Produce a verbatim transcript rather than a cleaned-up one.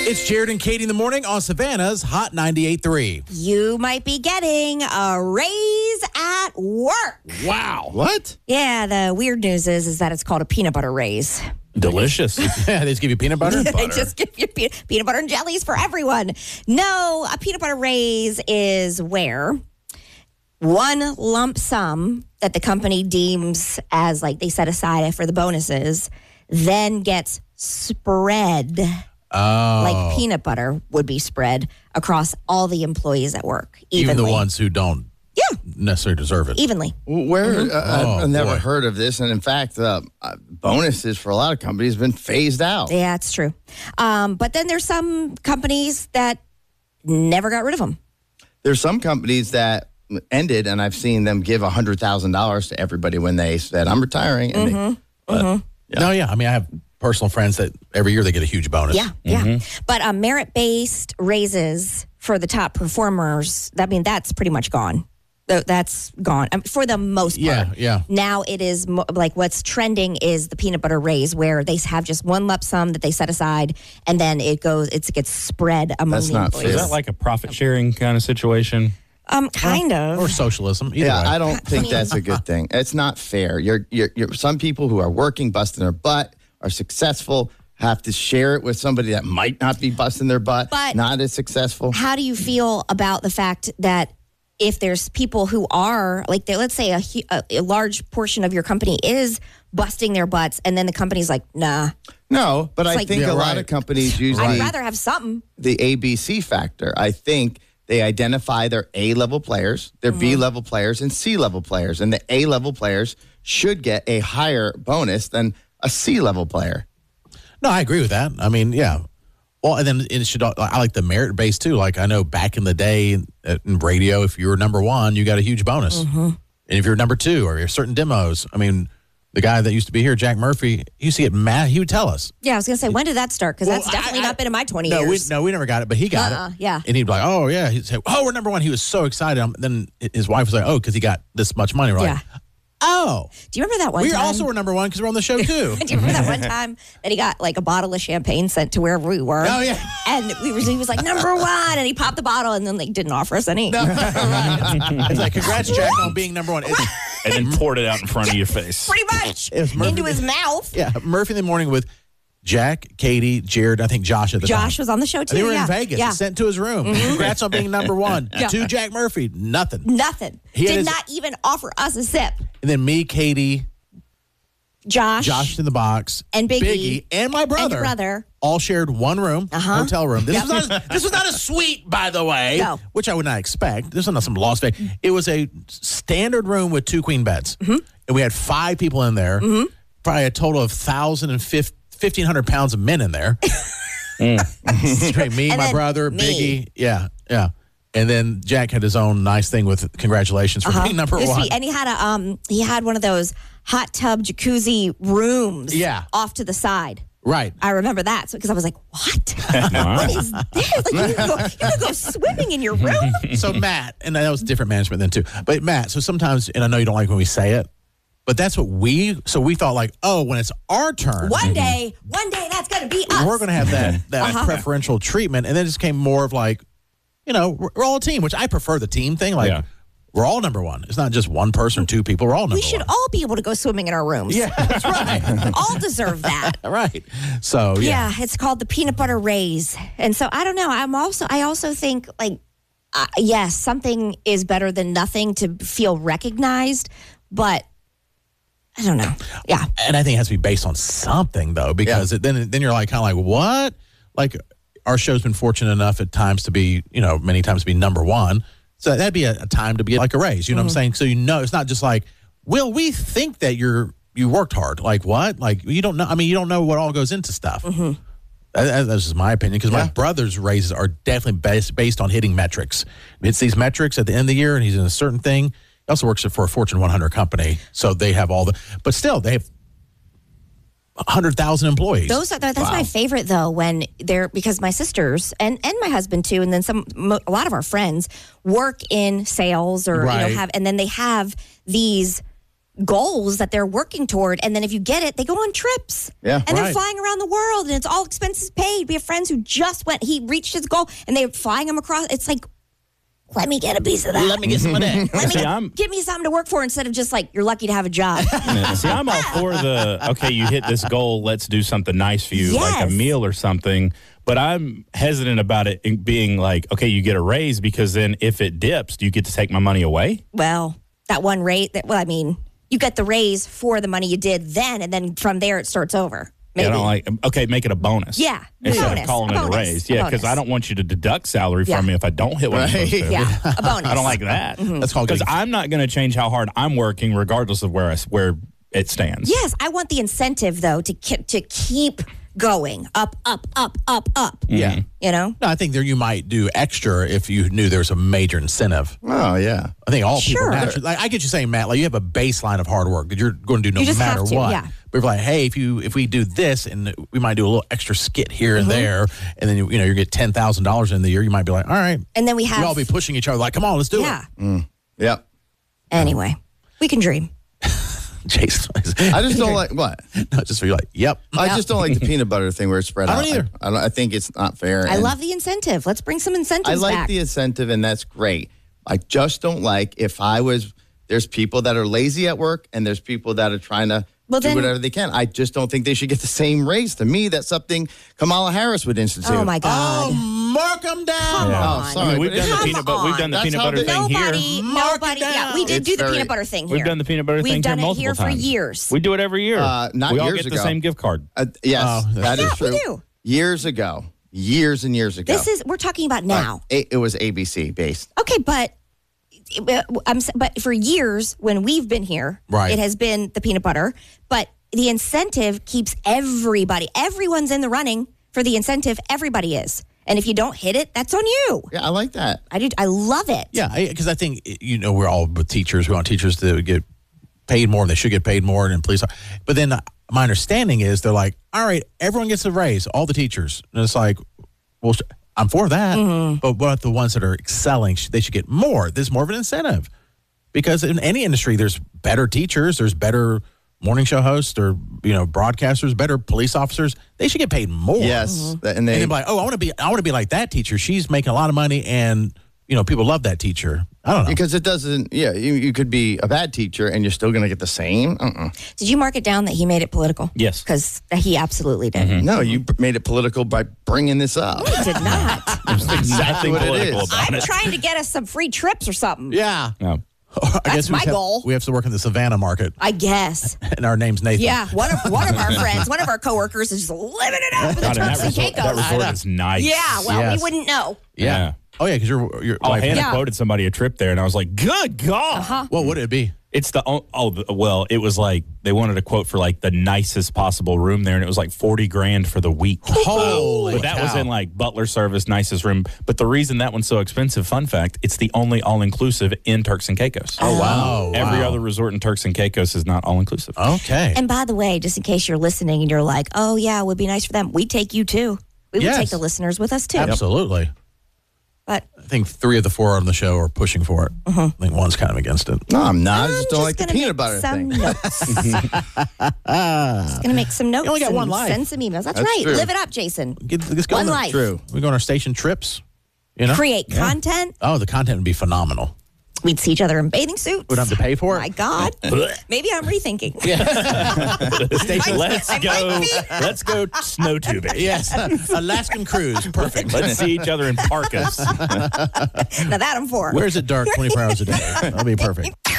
It's Jared and Katie in the morning on Savannah's Hot ninety-eight point three. You might be getting a raise at work. Wow. What? Yeah, the weird news is, is that it's called a peanut butter raise. Delicious. Yeah, they just give you peanut butter? They just give you pe- peanut butter and jellies for everyone. No, a peanut butter raise is where one lump sum that the company deems as like they set aside for the bonuses then gets spread. Oh. Like peanut butter would be spread across all the employees at work. Evenly. Even the ones who don't yeah. necessarily deserve it. Evenly. Where? Mm-hmm. Uh, I've, Oh, I've never boy. heard of this. And in fact, uh, uh, bonuses for a lot of companies have been phased out. Yeah, it's true. Um, but then there's some companies that never got rid of them. There's some companies that ended, and I've seen them give one hundred thousand dollars to everybody when they said, I'm retiring. And Mm-hmm. they, but, yeah. No, yeah. I mean, I have personal friends that every year they get a huge bonus. Yeah, yeah. But um, merit-based raises for the top performers, I mean, that's pretty much gone. Th- That's gone um, for the most part. Yeah, yeah. Now it is mo- like what's trending is the peanut butter raise, where they have just one lump sum that they set aside, and then it goes, it gets spread among That's the not employees. Is that like a profit sharing kind of situation? Um, kind of. Or socialism. Either Yeah, way. I don't think mean- that's a good thing. It's not fair. You're, you're, you're, some people who are working, busting their butt, are successful, have to share it with somebody that might not be busting their butt, But- not as successful. How do you feel about the fact that if there's people who are like, they, let's say a, hu- a, a large portion of your company is busting their butts, and then the company's like, nah, No, but I like- think Yeah, a lot right. of companies use I'd the, rather have something. the A B C factor. I think they identify their A-level players, their Mm-hmm. B-level players, and C-level players. And the A-level players should get a higher bonus than a C-level player. No, I agree with that. I mean, yeah. Well, and then it should. I like the merit base too. Like I know back in the day in, in radio, if you were number one, you got a huge bonus. Mm-hmm. And if you're number two or you're certain demos, I mean, the guy that used to be here, Jack Murphy, he used to get mad. He would tell us. Yeah, I was gonna say, when did that start? Because Well, that's definitely I- I- not been in my twenty No, we, years. no, we never got it, but he got Uh-uh, it. yeah. And he'd be like, "Oh yeah," he'd say, "Oh, we're number one." He was so excited. Um, then his wife was like, "Oh, because he got this much money." We're Yeah. like, "Oh, Do you remember that one we time? also were number one because we're on the show too." Do you remember that one time that he got like a bottle of champagne sent to wherever we were? Oh, yeah. And we were, he was like, number one, and he popped the bottle and then like didn't offer us any. It's like, "Congrats, Jack, on being number one." It's, And then poured it out in front of your face. Pretty much. It was Murphy. Into his mouth. yeah, Murphy in the morning with Jack, Katie, Jared, I think Josh at the time. Josh was on the show too. And they were yeah. in Vegas. Yeah. Sent to his room. Congrats on being number one. Yeah. To Jack Murphy, nothing. Nothing. He had Did his- not even offer us a sip. And then me, Katie, Josh. Josh in the box, And Biggie. and my brother, And your brother. all shared one room, Uh-huh. hotel room. This was not a, this was not a suite, by the way, No. which I would not expect. This was not some Las Vegas. It was a standard room with two queen beds, Mm-hmm. and we had five people in there. Probably a total of thousand and fifteen hundred pounds of men in there. Straight me, And my then brother, me. Biggie, yeah, yeah. And then Jack had his own nice thing with congratulations for Uh-huh. being number It was one. sweet. And he had a um he had one of those hot tub jacuzzi rooms Yeah. off to the side. Right. I remember that. So because I was like, what? What is this? Like you can, go, you can go swimming in your room? So Matt, and that was different management then too. But Matt, so sometimes, and I know you don't like when we say it, but that's what we. So we thought like, oh, when it's our turn, One day, one day that's gonna be us. we're going to have that that Uh-huh. preferential treatment, and then it just came more of like, you know, we're, we're all a team, which I prefer the team thing. Like, Yeah. we're all number one. It's not just one person, two people. We're all number We should one. all be able to go swimming in our rooms. Yeah, that's right. All deserve that. right. So yeah. Yeah, it's called the peanut butter raise. And so I don't know. I'm also I also think like uh, yes, something is better than nothing to feel recognized, but I don't know. Yeah. And I think it has to be based on something though, because it, then then you're like kind of like what? Like our show's been fortunate enough at times to be, you know, many times to be number one. So that'd be a, a time to be like a raise. You know what I'm saying? So you know, it's not just like, well, we think that you're you worked hard. Like what? Like you don't know. I mean, you don't know what all goes into stuff. That, that- that's just my opinion because my Yeah. brother's raises are definitely based based on hitting metrics. He hits these metrics at the end of the year, and he's in a certain thing. He also works for a Fortune one hundred company, so they have all the. But still, they have one hundred thousand employees. Those are that's my favorite though when they're because my sisters and and my husband too and then some mo- a lot of our friends work in sales or you Right. know have and then they have these goals that they're working toward. And then if you get it, they go on trips. Yeah, and they're right. flying around the world and it's all expenses paid. We have friends who just went, he reached his goal and they're flying him across. It's like, let me get a piece of that. Let me get some of that. Let me See, I'm- give me something to work for instead of just like, you're lucky to have a job. Yeah. See, I'm all for the, okay, you hit this goal, let's do something nice for you, like Yes. a meal or something. But I'm hesitant about it in being like, okay, you get a raise because then if it dips, do you get to take my money away? Well, that one rate that, well, I mean, you get the raise for the money you did then, and then from there it starts over. Maybe. Yeah, I don't like, okay, make it a bonus. Yeah, a Instead bonus, of calling a it a bonus, raise. a Yeah, because bonus. I don't want you to deduct salary Yeah. from me if I don't hit what I'm supposed to. yeah, a bonus. I don't like that. That's called Because getting- I'm not going to change how hard I'm working regardless of where I, where it stands. Yes, I want the incentive though to ke- to keep going up, up, up, up, up. Yeah. You know, No, I think there you might do extra if you knew there was a major incentive. Oh, yeah. I think all Sure. people naturally, like, I get you saying, Matt, like you have a baseline of hard work that you're going to do no You just matter have to, what. yeah. But if like, hey, if you if we do this and we might do a little extra skit here and there, and then you, you know you get ten thousand dollars in the year, you might be like, all right, and then we we have all be pushing each other like, come on, let's do yeah. it. Yep. Anyway, we can dream. Jason, I just don't like what? no, just for you like, yep. I just don't like the peanut butter thing where it's spread I out. don't either. I, I, don't, I think it's not fair. I and love the incentive. Let's bring some I incentives like back. the incentive, and that's great. I just don't like if I was. There's people that are lazy at work, and there's people that are trying to Well, do then- whatever they can. I just don't think they should get the same raise. To me, that's something Kamala Harris would institute. oh my God. Oh, mark them down. Come Yeah. on. Oh, sorry. I mean, we've but done the it's- Come peanut butter. We've done the on. peanut That's butter how thing Nobody, here. Mark it nobody. Yeah, down. we did It's do the very- peanut butter thing here. We've done the peanut butter We've thing done here it multiple here for times. years. We do it every year. Uh, not we all years get ago. the same gift card. Uh, yes, Oh, that's that is Yeah, we true. do. Years ago, years and years ago. This is we're talking about now. It, it was A B C based. Okay, but I'm s- but for years when we've been here, Right. it has been the peanut butter. But the incentive keeps everybody. Everyone's in the running for the incentive. Everybody is, and if you don't hit it, that's on you. Yeah, I like that. I do. I love it. Yeah, because I think, you know, we're all with teachers. We want teachers to get paid more. They should get paid more than police. But then my understanding is they're like, all right, everyone gets a raise, all the teachers. And it's like, well, I'm for that. Mm-hmm. But what the ones that are excelling, they should get more. There's more of an incentive. Because in any industry, there's better teachers, there's better morning show hosts or, you know, broadcasters, better police officers. They should get paid more. Yes, that- and they. And then be like, oh, I want to be, I want to be like that teacher. She's making a lot of money, and you know, people love that teacher. I don't know. because it doesn't, yeah, you, you could be a bad teacher and you're still going to get the same. Uh-uh. Did you mark it down that he made it political? Yes. because he absolutely did. No, you b- made it political by bringing this up. He did not. There's exactly nothing what it political is. about I'm it. trying to get us some free trips or something. Yeah. No. I That's we my have, goal. We have to work in the Savannah market, I guess. and our name's Nathan. Yeah, one of one of our friends, one of our coworkers is just living it up in the God, and Turks that and resort, that Caicos. resort is nice. Yeah, well, Yes. we wouldn't know. Yeah. Yeah. Oh yeah, because your your Oh, wife. Hannah Yeah. quoted somebody a trip there, and I was like, "Good God!" Uh-huh. What would it be? It's the oh, oh the- well, it was like they wanted a quote for like the nicest possible room there, and it was like forty grand for the week. Holy But that was cow. in like butler service, nicest room. But the reason that one's so expensive, fun fact, it's the only all inclusive in Turks and Caicos. Oh wow. Every Wow. other resort in Turks and Caicos is not all inclusive. Okay. And by the way, just in case you're listening and you're like, oh, yeah, it would be nice for them, we take you too. We would Yes. take the listeners with us too. Absolutely. But I think three of the four on the show are pushing for it. I think one's kind of against it. No, I'm not. I I'm just don't like the gonna peanut make butter some thing. notes. Just gonna make some notes. only got and one life. Send some emails. That's, That's right. true. Live it up, Jason. Get, let's go One on the- life. True. We go on our station trips. You know. Create content. Oh, the content would be phenomenal. We'd see each other in bathing suits. We'd have to pay for it. My God. Maybe I'm rethinking. Let's I might go. be. Let's go snow tubing. Yes, Alaskan cruise, perfect. Let's see each other in parkas. Now that I'm for. Where's it dark twenty-four hours a day? That'll be perfect.